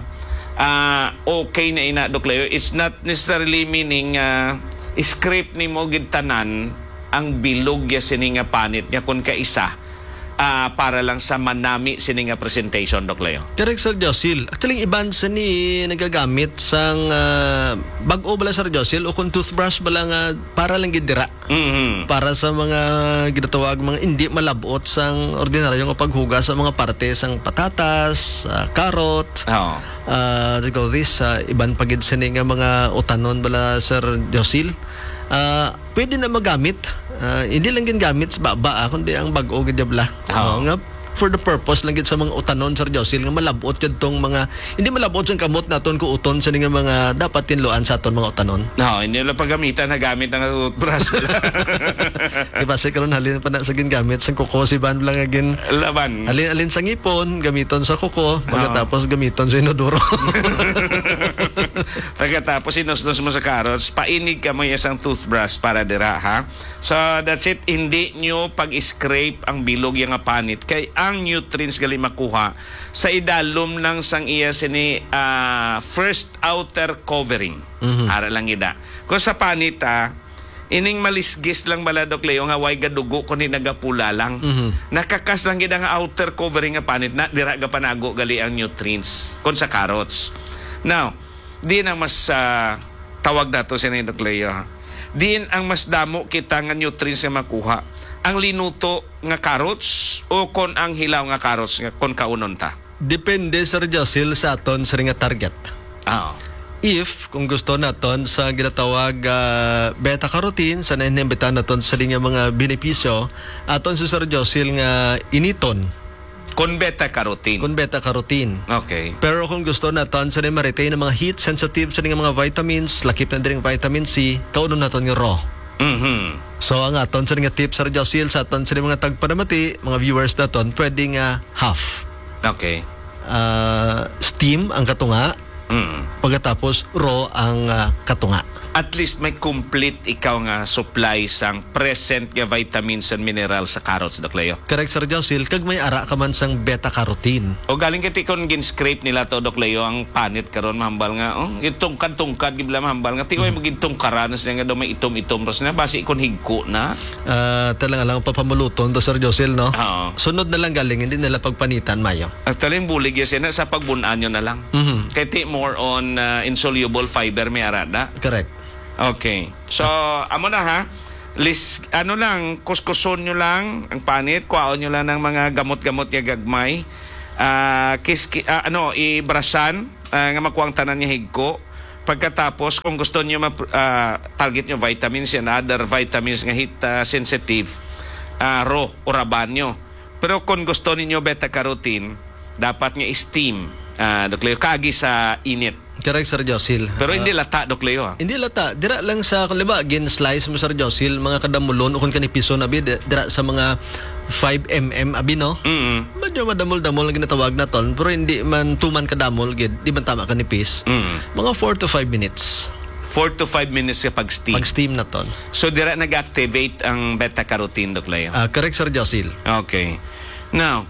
Uh, okay na ina, Dok Leo. It's not necessarily meaning uh, scrape ni mo gid tanan ang bilog ya sini nga panit nga kun kaisa uh, para lang sa manami sini nga presentation, Dok Leo. Correct, Sir Josil. Actually, iban sa ni nagagamit sang uh, bag-o bala, Sir Josil, o kung toothbrush bala nga para lang gidira. Mm-hmm. Para sa mga ginatawag mga hindi malabot sang ordinaryo nga paghugas sa mga parte sang patatas, uh, carrot, Oh. uh, uh, this, uh, iban pagid sa ni nga mga utanon bala, Sir Josil. Uh, pwede na magamit. Uh, hindi lang gingamit sa baba, ah, kundi ang bag-o gidabla. Oo. Uh, nga for the purpose lang gid sa mga utanon, Sir Josil, nga malabot yun tong mga hindi malabot sa kamot naton ko uton sa nga mga dapat tinluan sa aton mga utanon. No, hindi lang paggamitan na gamit ng toothbrush. Diba sa karon halin pa na sa gingamit sa kuko si ban lang agin Laban. alin alin sa ngipon gamiton sa kuko pagkatapos gamiton sa inodoro. Pagkatapos sinusnos mo sa carrots, painig ka mo isang toothbrush para dira, ha? So, that's it. Hindi nyo pag-scrape ang bilog yung nga panit. Kay ang nutrients gali makuha sa idalom lang sang iya sini uh, first outer covering. Mhm. Ara lang ida. Kung sa panit, ah, ining malisgis lang bala, Dok Leo, nga way gadugo kundi nagapula lang. Mhm. Nakakas lang gid ang outer covering nga panit na dira ga panago gali ang nutrients kon sa carrots. Now, di na mas uh, tawag nato sa ni Dok Leo. Diin ang mas damo kita nga nutrients nga makuha. Ang linuto nga carrots o kon ang hilaw nga carrots nga kon kaunon ta. Depende, Sir Josil, sa aton sa nga target. Ah. If kung gusto naton sa ginatawag uh, beta carotene sa nainimbitan naton sa nga mga benepisyo aton si Sir Josil nga initon Kon beta carotene. kun beta carotene. Okay. Pero kung gusto naton sa ni ma-retain ng mga heat sensitive sa nga mga vitamins, lakip na din vitamin C, kaunon naton nga raw. Mhm. So ang aton sa nga tips, Sir Josil, sa aton sa mga tagpanamati, mga viewers naton, pwede nga half. Okay. Uh, steam ang katunga, Mm. Pagkatapos raw ang ah, katunga. At least may complete ikaw nga supply sang present nga vitamins and minerals sa carrots, Doc Leo. Correct, Sir Josil. Kag may ara ka man sang beta-carotene. O galing kiti kon gin-scrape nila to, Doc Leo, ang panit karon mahambal nga, oh, itungkad-tungkad, gibla mahambal nga, tiway mm. magintungkaran, siya nga daw may itom-itom, ros na, basi ikon higko na. Uh, talaga lang papamuluton to, Sir Josil, no? Oo. Sunod na lang galing, hindi nila pagpanitan, Mayo. Actually, yung bulig yan sa pagbunan nyo na lang. Mm-hmm. Kaya ti more on uh, insoluble fiber may arada. Correct. Okay. So, amo na ha. List, ano lang, kuskuson nyo lang ang panit, kuwaon nyo lang ng mga gamot-gamot niya gagmay. Uh, kis, uh, ano, ibrasan, uh, nga makuwang tanan niya higko. Pagkatapos, kung gusto nyo ma- uh, target nyo vitamins and other vitamins nga heat uh, sensitive, uh, raw o rabanyo. Pero kung gusto niyo beta-carotene, dapat nga steam, uh, Doc Leo, kagi sa init. Correct, Sir Josil. Pero hindi Uh, lata, Doc Leo. Ah. Hindi lata. Dira lang sa, kung liba, gin-slice mo, Sir Josil, mga kadamulon, o kung kanipiso na bi, dira sa mga five millimeters abi, no? Mm-hmm. Medyo madamol-damol ang ginatawag na ton, pero hindi man tuman kadamol, gid, di man tama kanipis. Mm. Mga four to five minutes. four to five minutes kapag steam. Pag steam na ton. So, dira nag-activate ang beta-carotene, Doc Leo. Uh, correct, Sir Josil. Okay. Now,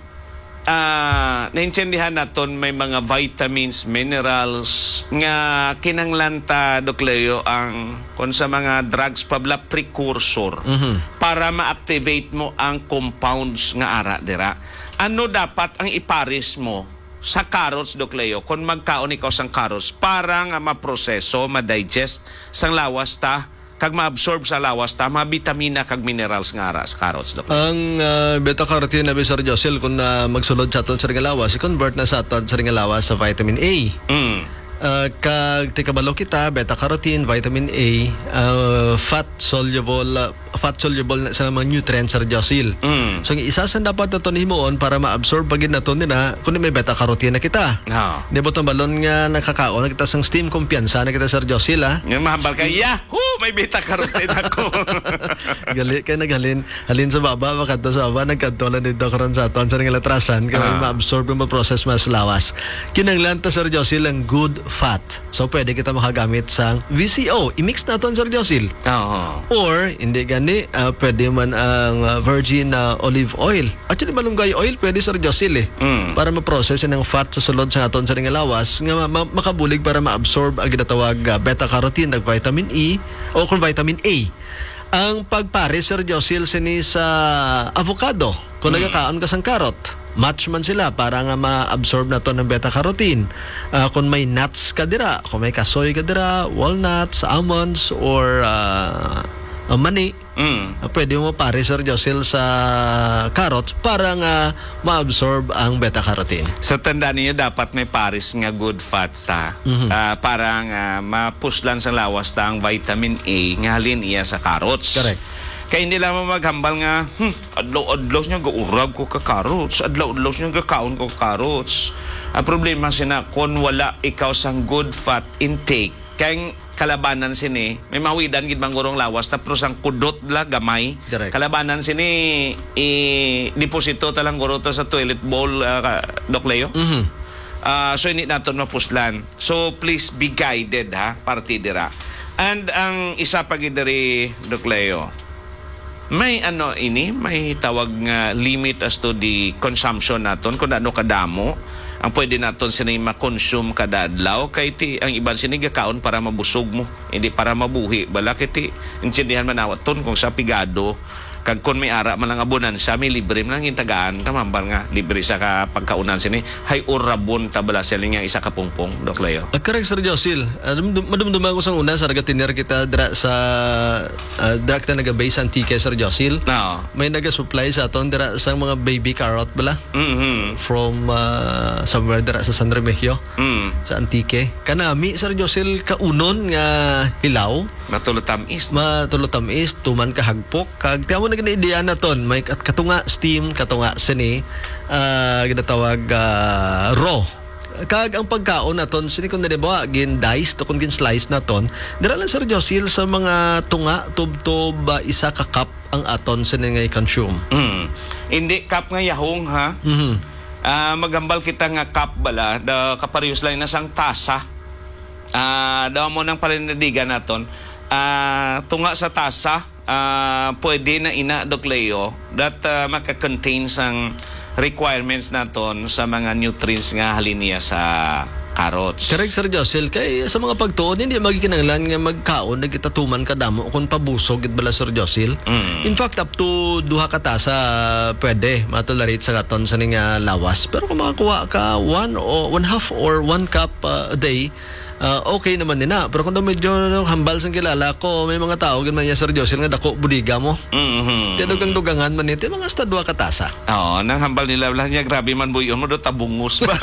ah naintindihan naton may mga vitamins, minerals nga kinanglanta, Doc Leo, ang kung sa mga drugs pabla precursor Mhm. para ma-activate mo ang compounds nga ara dira. Ano dapat ang iparis mo sa carrots, Doc Leo, kung magkaon ikaw sang carrots para nga maproseso, ma-digest sang lawas ta, kag ma-absorb sa lawas ta, mga vitamina kag minerals nga ara sa carrots, Doc Leo. Ang uh, beta-carotene na Sir Josil, kung uh, magsulod sa aton sa ringalawas, i-convert na sa aton sa ringalawas sa vitamin A. Mm. Uh, kag tikabalo kita, beta-carotene, vitamin A, uh, fat soluble, uh, fat soluble sa mga nutrients, Sir Josil. Mm. So, isa sa dapat na ito himoon para ma-absorb pagin na ito nila kung may beta-carotene na kita. Oh. Di ba itong balon nga nakakaon na kita sang steam kumpiyansa na kita, Sir Josil, ha? Yung mahambal ka, yahoo! May beta-carotene ako. Gali, kaya naghalin, halin sa baba, makadto sa baba, nagkanto lang dito karon sa aton sa nga latrasan, kaya Ah. ma-absorb yung ma-process mas lawas. Kinanglanta, Sir Josil, ang good fat. So, pwede kita makagamit sa V C O. I-mix natin, Sir Josil. Oo. Or, hindi gani, uh, pwede man ang uh, virgin uh, olive oil. Actually, malunggay oil, pwede, Sir Josil, eh. Mm. Para ma-process yun ang fat sa sulod sa aton sa nga lawas, nga ma- ma- makabulig para ma-absorb ang ginatawag uh, beta-carotene, nag vitamin E, o kung vitamin A. Ang pagpare, Sir Josil, sini sa avocado. Kung mm. nagkakaon ka sang carrot, match man sila para nga ma-absorb na to ng beta-carotene. Uh, kung may nuts ka dira, kung may kasoy ka dira, walnuts, almonds, or uh, uh, mani, Mm. uh, pwede mo pare, Sir Josil, sa carrots para nga ma-absorb ang beta-carotene. Sa tanda niyo, dapat may paris nga good fats ta. Mhm. Ah, para nga mapuslan sa lawas ta ang vitamin A nga halin iya sa carrots. Correct. Kaya hindi lang maghambal nga, hmm, adlaw-adlaw niya gaurag ko ka carrots, adlaw-adlaw niya gakaon ko ka carrots. Ang problema sina, kung wala ikaw sang good fat intake, kaya kalabanan sini, may mawidan gid manggurong lawas, tapos ang kudot la gamay. Correct. Kalabanan sini, i-deposito talang guro to sa toilet bowl, uh, Doc Leo. Mhm. Ah, so hindi natin mapuslan. So please be guided, ha, partidira. And ang isa pa gid diri, Doc Leo, may ano ini, may tawag nga limit as to the consumption naton kung ano kadamo ang pwede naton sinay ma-consume kada adlaw, kay ti ang iban sini gakaon para mabusog mo, hindi para mabuhi. Bala kay ti intindihan man awat ton kung sa pigado kag kon may ara man lang abunan sa may libre man lang intagaan kamambal nga libre sa ka pagkaunan sini hay urabon tabala sila nga isa ka pungpong, Doc Leo. Uh, correct, Sir Josil. Uh, madumduman ko sa una, sa ragatiner kita dra sa uh, dra kita naga-base antique, Sir Josil. No. May naga-supply sa aton dra sa mga baby carrot bala Mhm. from uh, somewhere dra sa San Remigio, Mm. sa antique. Kanami, Sir Josil, kaunon nga hilaw, Matulutam is. matulutam is, tuman ka hagpok. Kag tiamo na gina-ideya na ton, may kat- katunga steam, katunga sini, uh, ginatawag uh, raw. Kag ang pagkaon naton sini kun nalibawa gin dice to kun gin slice naton, dira lang, Sir Josil, sa mga tunga tub-tub uh, isa ka cup ang aton sini nga i-consume. Mm. Hindi kap nga yahong, ha. Mhm. Ah, magambal kita nga cup bala, da kaparehas lang na sang tasa Ah, daw mo ng palindigan naton. Ah, tunga sa tasa, ah, pwede na ina Dokleo that uh, maka-contain sang requirements naton sa mga nutrients nga halin niya sa carrots. Correct, Sir Josil. Kay sa mga pagtuon, hindi magikinanglan nga magkaon na kitatuman kadamo kung pabusog gid bala, Sir Josil. Mm. In fact, up to duha ka tasa pwede matolerate sa katon sa ning uh, lawas. Pero kung makakuha ka one or one half or one cup uh, a day, uh, okay naman din na. Pero kung daw medyo no, hambal sang kilala ko, may mga tao ganman niya, Sir Josil, nga dako budiga mo. Mm-hmm. Kaya dugang-dugangan man ito, mga hasta duha ka tasa. Oo, nang hambal nila lang niya, grabe man buyon mo do tabungus ba.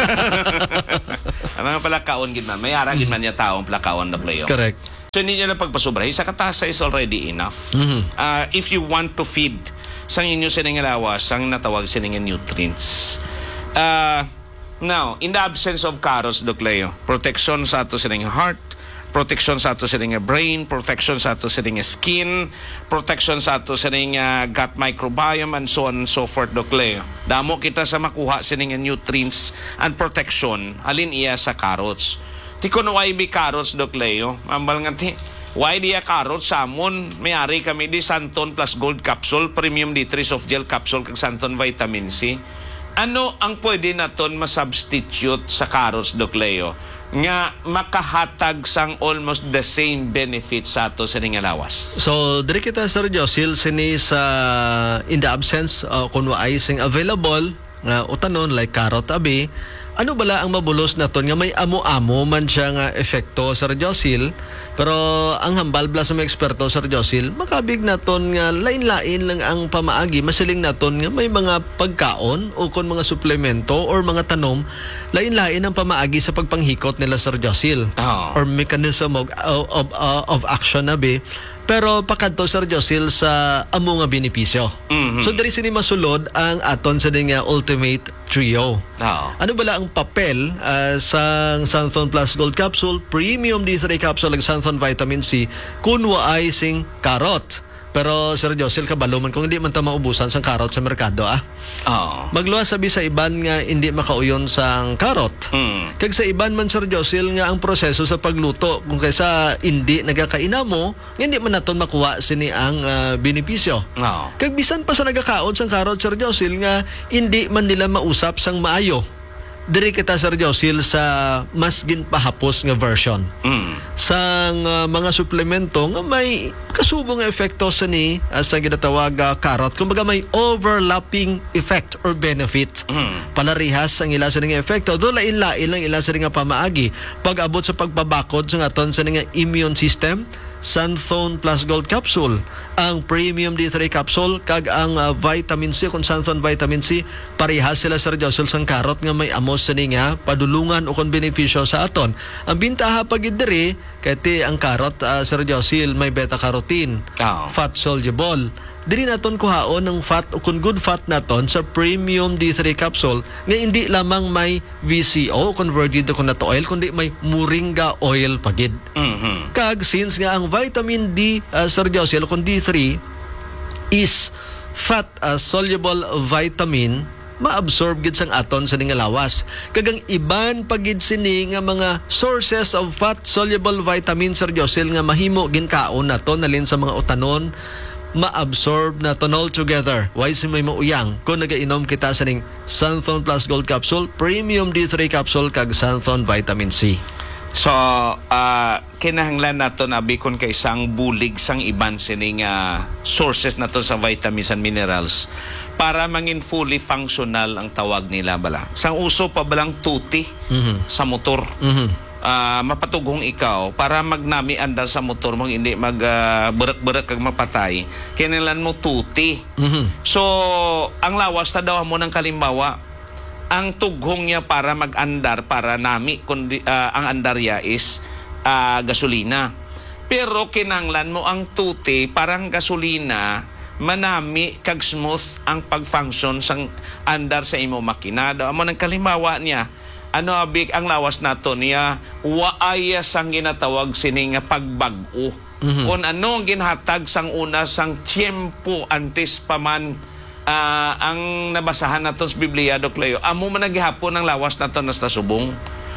Ang mga palakaon gid man, may ara gid man niya taong palakaon na playo. Correct. So hindi niya na pagpasobra, isa ka tasa is already enough. Mhm. Uh, if you want to feed sang inyo sining lawas, sang natawag sining nutrients. Uh, now, in the absence of carrots, Doc Leo, protection sa ato sining heart, protection sa ato sining brain, protection sa ato sining skin, protection sa ato sining uh, gut microbiome, and so on and so forth, Doc Leo. Damo kita sa makuha sining nutrients and protection, alin iya sa carrots. Ti kuno why be carrots, Doc Leo? Ambal nga ti, why diya carrots samon? May-ari kami di Santon Plus Gold Capsule, Premium D three Soft Gel Capsule, kag Santon Vitamin C. Ano ang pwede naton ma-substitute sa carrots, Doc Leo, nga makahatag sang almost the same benefits sa ato sa ning lawas? So, diri kita, Sir Josil, sini sa in the absence uh, kung waay sing available nga utanon like carrot abi, ano bala ang mabulos naton nga may amo-amo man siya nga efekto, Sir Josil, pero ang hambal bala sa mga eksperto, Sir Josil, makabig naton nga lain-lain lang ang pamaagi, masiling naton nga may mga pagkaon o kon mga suplemento or mga tanom, lain-lain ang pamaagi sa pagpanghikot nila, Sir Josil, Oh. or mechanism of, of, of, uh, of action na bi. Pero pakadto, Sir Josil, sa amo nga benepisyo. Mhm. So diri sini masulod ang aton sa ding nga ultimate trio. Oo. Ano bala ang papel uh, sa Santhon Plus Gold Capsule, Premium D three Capsule, ag Santhon Vitamin C kun waay sing carrot? Pero Sir Josil, kabalo man kung hindi man ta maubusan sang carrot sa merkado, ah. Oo. Magluwas sabi sa iban nga hindi makauyon sang carrot. Mm. Kag sa iban man, Sir Josil, nga ang proseso sa pagluto kung kaysa hindi nagakaina mo, hindi man naton makuha sini ang uh, benepisyo. Oo. Kag bisan pa sa nagakaon sang carrot, Sir Josil, nga hindi man nila mausap sang maayo. Diri kita, Sir Josil, sa mas ginpahapos nga version Mm. sang uh, mga suplemento nga may kasubong nga epekto sa ni uh, sa ginatawag uh, carrot. Kumbaga may overlapping effect or benefit. Mm. Palarihas ang ila sa nga epekto. Do lain-lain lang ila sa nga pamaagi. Pag-abot sa pagpabakod sa aton sa nga immune system, Santhon Plus Gold Capsule, ang Premium D three Capsule, kag ang uh, Vitamin C, kung Santhon Vitamin C, parehas sila, Sir Josil, sang carrot nga may amos sa nga padulungan o kon benepisyo sa aton. Ang bintaha pagid diri kay ang carrot, uh, Sir Josil, may beta-carotene, Oo. fat soluble. Diri naton kuhaon ng fat o kung good fat naton sa Premium D three Capsule nga hindi lamang may V C O, converted to coconut oil, kundi may moringa oil pagid. Mhm. Kag since nga ang vitamin D, uh, Sir Josil, kung D three is fat uh, soluble vitamin, maabsorb gid sang aton sa ning lawas. Kagang iban pagid sini nga mga sources of fat soluble vitamin, Sir Josil, nga mahimo ginkaon naton nalin sa mga utanon, ma-absorb na ton all together. Why si may mauyang kung nagainom kita sa ning Santhon Plus Gold Capsule, Premium D three Capsule, kag Santhon Vitamin C. So, uh, kinahanglan nato na bikon kay sang bulig sang iban sining uh, sources nato sa vitamins and minerals para mangin fully functional ang tawag nila bala. Sang uso pa balang tuti Mhm. sa motor. Mhm. Uh, mapatugong ikaw para magnami andar sa motor mo, hindi mag uh, berak-berak kag mapatay. Kinahanglan mo tuti. Mhm. So, ang lawas ta daw mo ng kalimbawa, ang tughong niya para mag-andar, para nami, kundi, uh, ang andarya is uh, gasolina. Pero kinanglan mo ang tuti, parang gasolina, manami kag smooth ang pag-function sang andar sa imo makina. Daw mo ng kalimbawa niya, ano abik ang lawas nato niya, waaya sang ginatawag sini nga pagbag-o. Mhm. Kung ano ang ginhatag sang una sang tiempo antes pa man ah, ang nabasahan nato sa Biblia, Doc Leo, amo man naghihapon ang lawas nato nas nasubong.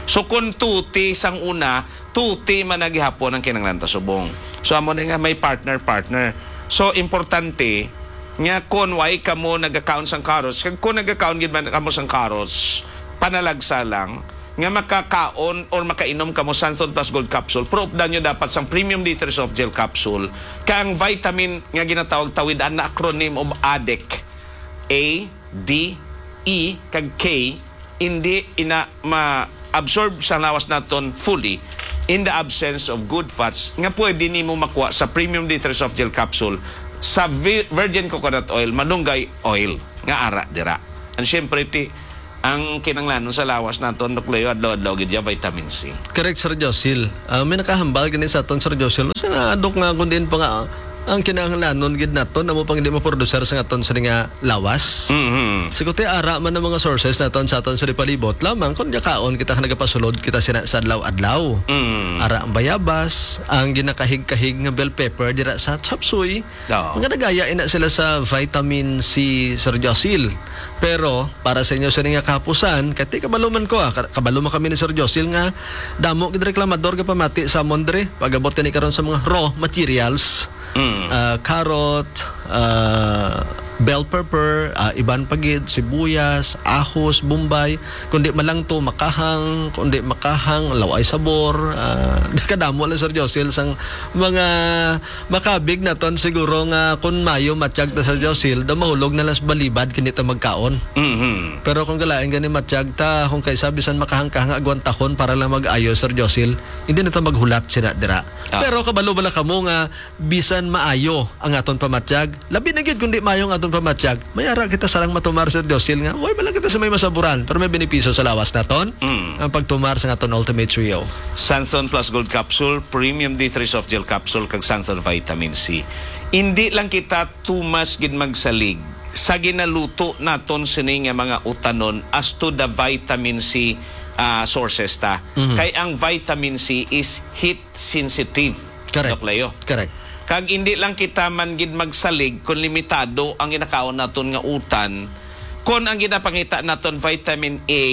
So kung tuti sang una, tuti man naghihapon ang kinanglan ta subong. So amo na nga may partner-partner. So importante nga kung why kamo nag-account sang carrots, kag kung nag-account gid man kamo sang carrots, panalagsa lang nga makakaon or makainom kamo Santon Plus Gold Capsule, proobdan nyo dapat sang Premium D three Soft Gel Capsule kang vitamin nga ginatawag tawid an acronym of A D E C, A, D, E, kag K, hindi ina ma-absorb sa lawas naton fully in the absence of good fats nga pwede nimo makuha sa Premium D three Soft Gel Capsule sa virgin coconut oil, manunggay oil nga ara dira. And syempre ti ang kinanglanon sa lawas naton Doc Leo adlaw-adlaw gid ya vitamin C. Correct, Sir Josil. Uh, may nakahambal gani sa aton, Sir Josil. So nga adok nga kun din pa nga ang kinahanglanon gid naton amo pang hindi ma-producer sa aton sa nga lawas. Mhm. Siguti ara man ang mga sources naton sa aton sa palibot lamang kun kaon kita nagapasulod kita sina sa adlaw-adlaw. Mm. Ara ang bayabas, ang ginakahig-kahig nga bell pepper dira sa chapsuy. Oo. Mga nagaya ina sila sa vitamin C, Sir Josil. Pero para sa inyo sa nga kapusan, kati kabaluman ko ah, kabaluman kami ni Sir Josil nga damo gid reklamador ka pamati sa Mondre pagabot kani karon sa mga raw materials. Mm. Uh, carrot, uh, bell pepper, uh, iban pagid, sibuyas, ahos, bombay, kundi malang to makahang, kundi makahang, laway sabor, uh, kadamo lang Sir Josil sang mga makabig na ton siguro nga kun mayo matiyag ta Sir Josil, da mahulog na las balibad kini ta magkaon. Mhm. Pero kung galain gani matiyag ta, kung kay sabi san makahang-kahang agwan tahon para lang mag-ayo Sir Josil, hindi na ta maghulat sina dira. Ah. Pero kabalo bala kamo nga bisan maayo ang aton pamatyag, labi na gid kundi maayo ang aton pamatyag, may ara kita sarang matumar Sir Josil nga, way bala kita sa may masaburan, pero may benepisyo sa lawas naton. Mm. Ang pagtumar sa aton Ultimate Trio. Santon Plus Gold Capsule, Premium D three Soft Gel Capsule, kag Santon Vitamin C. Hindi lang kita tumas gid magsalig sa ginaluto naton sini nga mga utanon as to the vitamin C uh, sources ta. Mhm. Kay ang vitamin C is heat sensitive. Correct. Doc Leo. Correct. Kag hindi lang kita man gid magsalig kung limitado ang ginakaon naton nga utan, kung ang ginapangita naton vitamin A,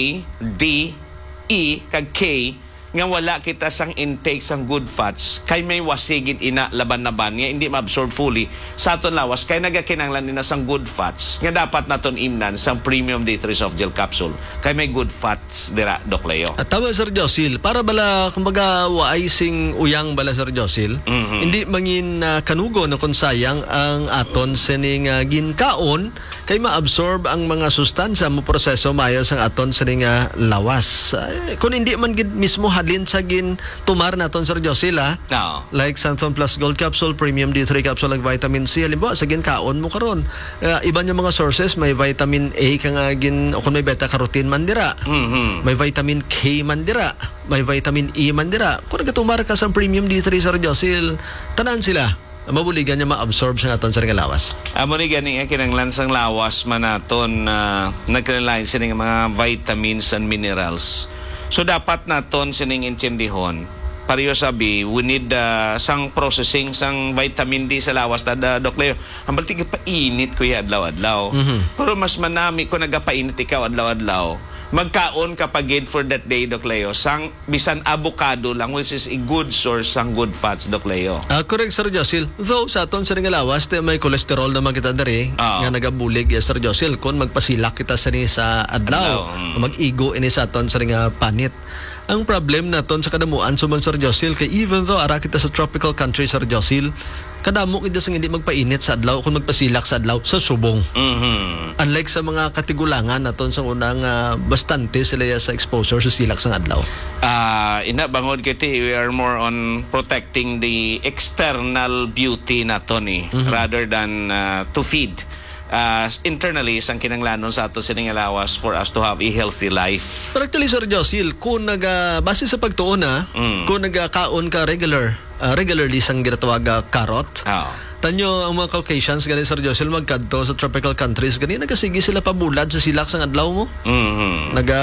D, E, kag K, nga wala kita sang intake sang good fats, kay may wasigid ina laban-laban nga hindi ma-absorb fully sa aton lawas, kay nagakinanglan nina sang good fats nga dapat naton imnan sang Premium D three Soft Gel Capsule, kay may good fats dira Doc Leo. At tama Sir Josil, para bala kumbaga waay sing uyang bala Sir Josil, Mhm. hindi mangin uh, kanugo na kung sayang ang aton sining uh, ginkaon kay ma-absorb ang mga sustansya mo proseso mayo sang aton sining uh, lawas. Uh, kung hindi man gid mismo halin sa gin tumar naton Sir Josil ah. No. Like Santon Plus Gold Capsule, Premium D three Capsule, like vitamin C. Halimbawa, sa ginkaon mo karon. Uh, iba niya mga sources, may vitamin A ka nga gin, o kung may beta-carotene man dira. Mhm. May vitamin K man dira. May vitamin E man dira. Kung nagatumar ka sa Premium D three Sir Josil, tanan sila. Mabuligan niya ma-absorb sa aton sa nga lawas. Amo ni gani nga kinanglan sang lawas man naton na uh, nagkinalain sining mga vitamins and minerals. So dapat naton sining intindihon. Pareho sabi, we need uh, sang processing sang vitamin D sa lawas ta da Doc Leo. Ang balti pa init ko ya adlaw-adlaw. Mhm. Pero mas manami ko nagapainit ikaw adlaw-adlaw. Magkaon ka pagid for that day Doc Leo sang bisan avocado lang, which is a good source sang good fats Doc Leo. Ah, correct Sir Josil. Though sa aton sa nga lawas te may cholesterol naman kita diri Oo. nga nagabulig ya Sir Josil kun magpasilak kita sa ni sa adlaw, Adlaw, mm. mag-igo ini sa aton sa nga panit. Ang problem naton sa kadamuan suman Sir Josil kay even though ara kita sa tropical country Sir Josil, kadamo kita sa hindi magpainit sa adlaw kung magpasilak sa adlaw sa subong. Mhm. Unlike sa mga katigulangan naton sa unang uh, bastante sila ya sa exposure sa silak sa adlaw. Ah, ina bangod kiti, we are more on protecting the external beauty naton eh, rather than uh, to feed uh, internally sang kinanglanon sa ato sining lawas for us to have a healthy life. Pero actually Sir Josil, kung naga base sa pagtuon na, Mm. kung nagakaon ka regular, uh, regularly sang ginatawag uh, carrot, Oh. tanyo ang mga Caucasians gani Sir Josil magkadto sa tropical countries gani nagasigi sila pabulad sa silak sang adlaw mo. Mhm. Naga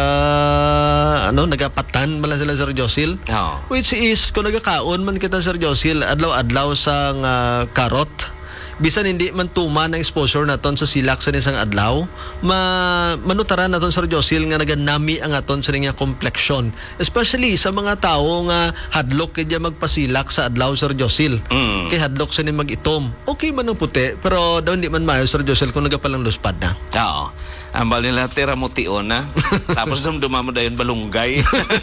ano, nagapatan bala sila Sir Josil. Oh. Which is kung nagakaon man kita Sir Josil adlaw-adlaw sang uh, carrot, bisan hindi man tuman ang exposure naton sa silak sa isang adlaw, ma manutaran naton Sir Josil nga naganami ang aton sa nga complexion, especially sa mga tao nga hadlok kaya magpasilak sa adlaw Sir Josil. Mm. Kay hadlok sa ni mag-itom. Okay man ang puti, pero daw hindi man mayo Sir Josil kung nagapalang luspad na. Oo. Ang bali nila tira mo tion na. Tapos dumduma mo dayon balunggay.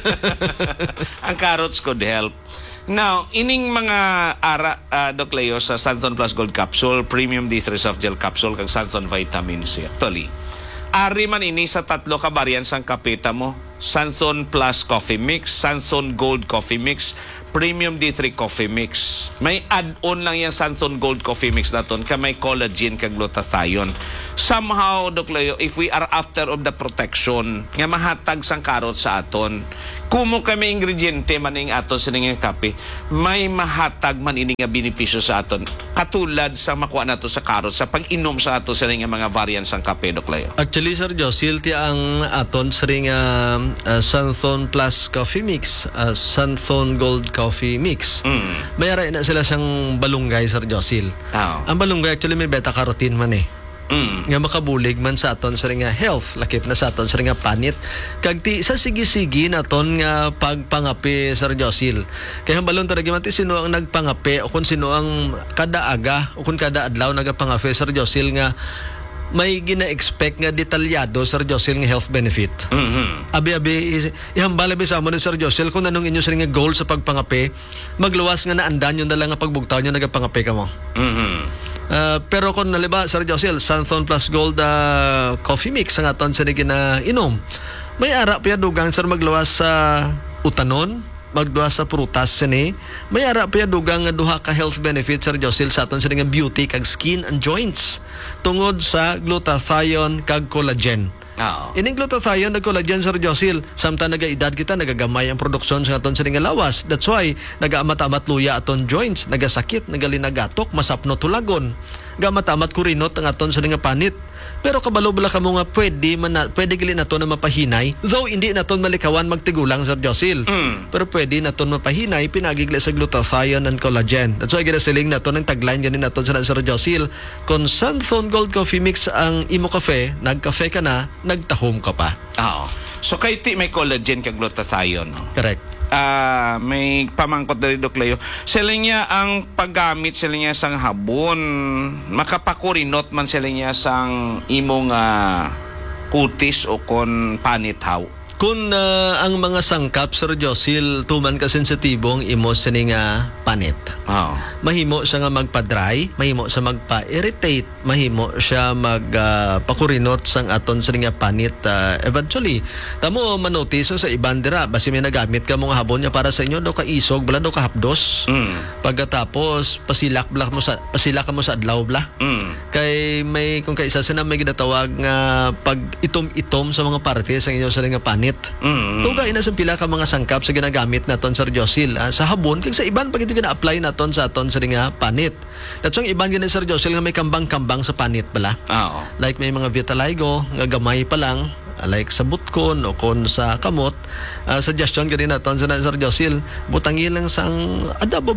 Ang carrots could help. Now, ining mga ara, uh, Doc Leo, sa Santhon Plus Gold Capsule, Premium D three Soft Gel Capsule, kag Santhon Vitamin C. Actually, ari man ini sa tatlo ka variants ang kapita mo. Santhon Plus Coffee Mix, Santhon Gold Coffee Mix, Premium D three Coffee Mix. May add-on lang yung Santhon Gold Coffee Mix naton ka may collagen kag glutathione. Somehow, Doc Leo, if we are after of the protection nga mahatag sang karot sa aton, kumo kami ingrediente man ing aton sa nga kape, may mahatag man ini nga benepisyo sa aton. Katulad sa makuha nato sa karot sa pag-inom sa ato sa nga mga variants sang kape, Doc Leo. Actually, Sir Josil, ti ang aton sa ring uh, uh, Santhon Plus Coffee Mix, uh, Santhon Gold Coffee Mix. Mm. May aray na sila sang balunggay, Sir Josil. Oh. Ang balunggay actually may beta-carotene man eh. Mm. Nga makabulig man sa aton sa ring nga health, lakip na sa aton sa ring nga panit. Kag ti sa sige-sige naton nga pagpangapi, Sir Josil. Kaya ang balon talaga man ti sino ang nagpangapi o kung sino ang kada aga o kung kada adlaw nagapangapi, Sir Josil, nga may gina-expect nga detalyado, Sir Josil, nga health benefit. Mm-hmm. Abi-abi, ihambala bi sa mo ni Sir Josil kung anong inyo sa nga goal sa pagpangapi, magluwas nga naandan yun na lang nga pagbugtaw nyo nagapangapi ka mo. Mm-hmm. Uh, pero kung naliba, Sir Josil, Santhon Plus Gold uh, Coffee Mix ang aton sa na inom, may ara pa dugang Sir magluwas sa utanon, magluwas sa prutas sini, may ara pa dugang nga duha ka health benefits, Sir Josil, sa aton sa nga beauty kag skin and joints tungod sa glutathione kag collagen. Oo. Ining glutathione nag collagen, Sir Josil, samtang nagaedad kita nagagamay ang produksyon sa aton sa nga lawas. That's why nagaamat-amat luya aton joints, nagasakit, nagalinaгаtok, masapno tulagon. Gamat-amat kurinot ang aton sa nga panit. Pero kabalo bala kamo nga pwede man na, pwede gali naton na mapahinay, though hindi naton malikawan magtigulang, Sir Josil. Mm. Pero pwede naton mapahinay pinagigli sa glutathione and collagen. That's why ginasiling naton ang tagline ganin naton sa Sir Josil, kung Santhon Gold Coffee Mix ang imo kafe, nagkafe ka na, nagtahom ka pa. Oo. So kay ti may collagen kag glutathione. No? Correct. Ah, may pamangkot dali, Doc Leo. Sila niya ang paggamit sila niya sang habon. Makapakurinot man sila niya sang imong uh, kutis o kon panithaw. Kung uh, ang mga sangkap, Sir Josil, tuman ka sensitibong imo sa nga panit. Oo. Mahimo siya nga magpa-dry, mahimo siya magpa-irritate, mahimo siya magpakurinot uh, sang aton sa nga panit. Uh, eventually, tamo manotice sa ibang dira, basi may nagamit ka mga habon niya para sa inyo, do ka isog, bala do ka hapdos. Mm. Pagkatapos, pasilak bala mo sa pasilak ka mo sa adlaw bala. Mm. Kay may kung kaisa sa may ginatawag nga pag itom-itom sa mga parte sa inyo sa nga panit. Mm. Tuga ina sa pila ka mga sangkap sa ginagamit naton, Sir Josil, ah, sa habon kag sa iban pag ito gina-apply naton sa aton sa nga panit. That's why iban gina, Sir Josil, nga may kambang-kambang sa panit bala. Oo. Like may mga vitiligo nga gamay pa lang, ah, like sa butkon o kon sa kamot, ah, suggestion gani naton sa Sir Josil, butangi lang sang adabo